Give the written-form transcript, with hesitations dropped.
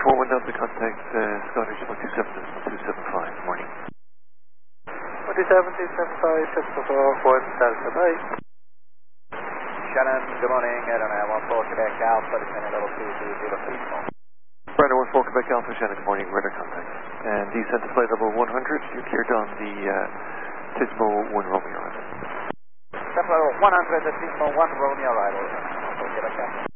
141 Delta, contact Scottish 127.275. Morning. 127.275, 641 Delta, bye. Shannon, good morning. Airline 14 Quebec Alpha, descending level 220 feet. Brandon 14 Quebec Alpha, Shannon, good morning. Radar contact. And descent to flight level 100. You're cleared on the Tismo 1 Romeo arrival. Level 100 at Tismo 1 Romeo arrival.